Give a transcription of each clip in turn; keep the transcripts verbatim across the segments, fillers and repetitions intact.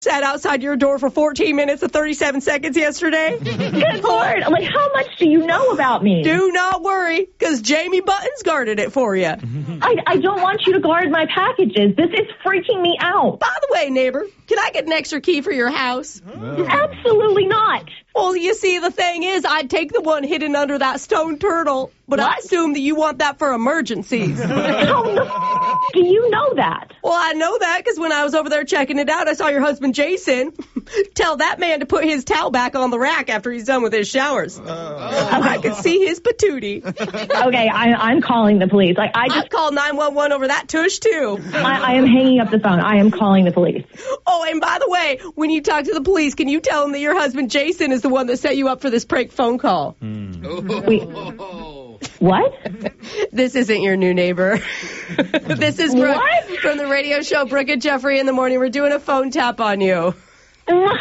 sat outside your door for fourteen minutes and thirty-seven seconds yesterday? Good Lord. Like, how much do you know about me? Do not worry, because Jamie Buttons guarded it for you. I, I don't want you to guard my packages. This is freaking me out. By the way, neighbor, can I get an extra key for your house? Oh. Absolutely not. Well, you see, the thing is, I'd take the one hidden under that stone turtle, but what? I assume that you want that for emergencies. How the f- do you know that? Well, I know that because when I was over there checking it out, I saw your husband, Jason, tell that man to put his towel back on the rack after he's done with his showers. Uh, I could see his patootie. Okay, I, I'm calling the police. Like I just I'd call nine one one over that tush, too. I, I am hanging up the phone. I am calling the police. Oh, and by the way, when you talk to the police, can you tell them that your husband, Jason, is the one that set you up for this prank phone call? Mm. Wait. What? This isn't your new neighbor. This is Brooke what? from the radio show Brooke and Jeffrey in the Morning. We're doing a phone tap on you. Oh,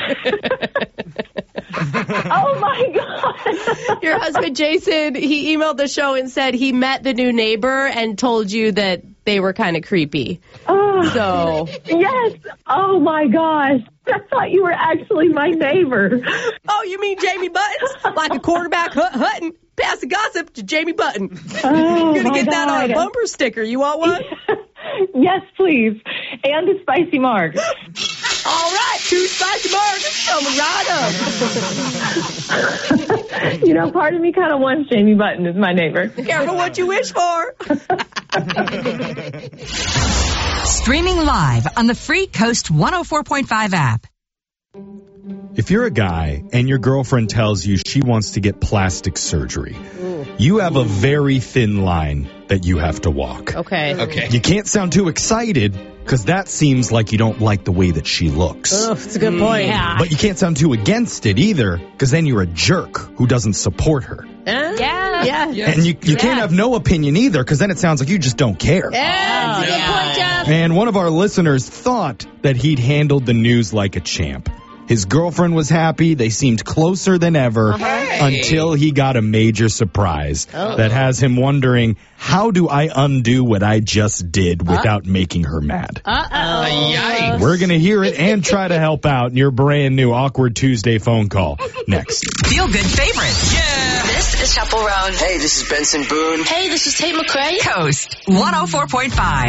my God. Your husband, Jason, he emailed the show and said he met the new neighbor and told you that they were kind of creepy. Oh, so. Yes. Oh, my gosh. I thought you were actually my neighbor. Oh, you mean Jamie Buttons? Like a quarterback hut hutting. Pass the gossip to Jamie Button. Oh, You're going to get God. that on a bumper sticker. You want one? Yes, please. And a spicy marg. All right, two spicy margs coming right up. You know, part of me kind of wants Jamie Button as my neighbor. Careful what you wish for. Streaming live on the free Coast one oh four point five app. If you're a guy and your girlfriend tells you she wants to get plastic surgery, Ooh. you have a very thin line that you have to walk. Okay. Okay. You can't sound too excited because that seems like you don't like the way that she looks. Oh, that's a good point. Yeah. But you can't sound too against it either because then you're a jerk who doesn't support her. Uh, yeah. Yeah. Yes. And you, you yeah. can't have no opinion either because then it sounds like you just don't care. Yeah, that's a good yeah. point, Jeff. And one of our listeners thought that he'd handled the news like a champ. His girlfriend was happy. They seemed closer than ever Hey. until he got a major surprise Oh. that has him wondering, how do I undo what I just did without uh. making her mad? Uh-oh. Yikes. We're going to hear it and try to help out in your brand new Awkward Tuesday phone call next. Feel good favorite. Yeah. This is Chappell Roan. Hey, this is Benson Boone. Hey, this is Tate McRae. Coast one oh four point five.